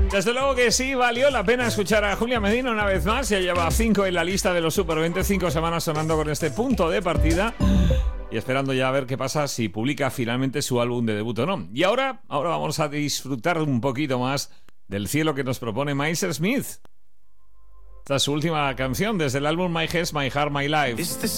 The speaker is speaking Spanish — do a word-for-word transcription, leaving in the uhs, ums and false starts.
Desde luego que sí, valió la pena escuchar a Julia Medina una vez más. Ya lleva cinco en la lista de los Super veinte, cinco semanas sonando con este punto de partida y esperando ya a ver qué pasa si publica finalmente su álbum de debut o no. Y ahora, ahora vamos a disfrutar un poquito más del cielo que nos propone Miles Smith. Esta es su última canción desde el álbum My Head, My Heart, My Life.